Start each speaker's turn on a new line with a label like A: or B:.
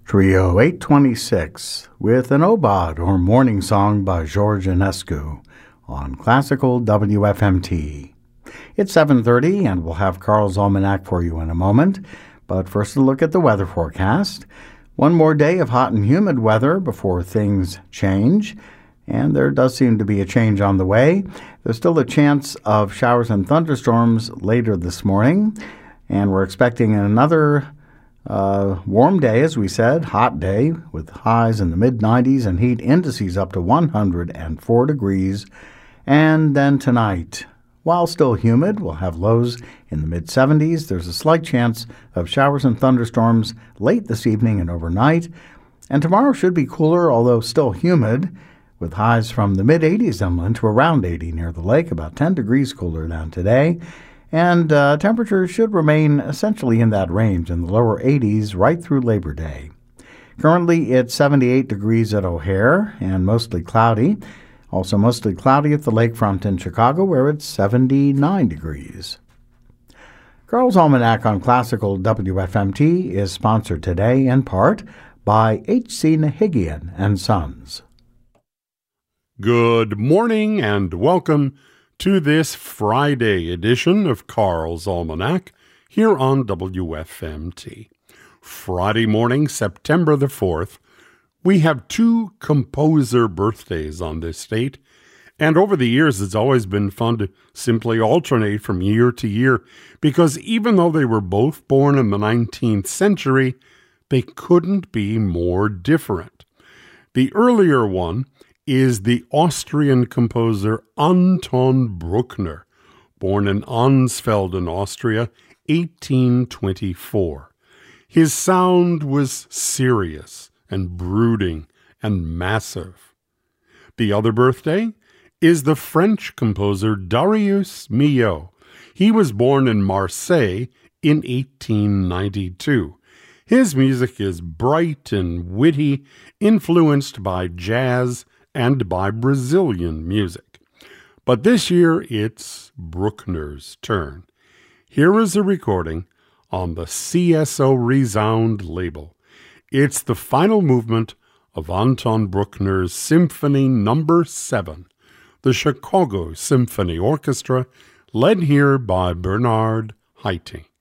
A: Trio 826 with an Obad or morning song by George Enescu on Classical WFMT. It's 7:30 and we'll have Carl's Almanac for you in a moment, but first a look at the weather forecast. One more day of hot and humid weather before things change, and there does seem to be a change on the way. There's still a chance of showers and thunderstorms later this morning, and we're expecting another warm day, as we said, hot day with highs in the mid-90s and heat indices up to 104 degrees. And then tonight, while still humid, we'll have lows in the mid-70s. There's a slight chance of showers and thunderstorms late this evening and overnight. And tomorrow should be cooler, although still humid, with highs from the mid-80s inland to around 80 near the lake, about 10 degrees cooler than today. And temperatures should remain essentially in that range in the lower 80s right through Labor Day. Currently, it's 78 degrees at O'Hare and mostly cloudy. Also mostly cloudy at the lakefront in Chicago, where it's 79 degrees. Carl's Almanac on Classical WFMT is sponsored today in part by H.C. Nahigian and Sons.
B: Good morning and welcome to this Friday edition of Carl's Almanac here on WFMT. Friday morning, September the 4th, we have two composer birthdays on this date, and over the years it's always been fun to simply alternate from year to year, because even though they were both born in the 19th century, they couldn't be more different. The earlier one is the Austrian composer Anton Bruckner, born in Ansfeld in Austria, 1824. His sound was serious and brooding and massive. The other birthday is the French composer Darius Milhaud. He was born in Marseille in 1892. His music is bright and witty, influenced by jazz and by Brazilian music. But this year, it's Bruckner's turn. Here is a recording on the CSO Resound label. It's the final movement of Anton Bruckner's Symphony No. 7, the Chicago Symphony Orchestra, led here by Bernard Haitink.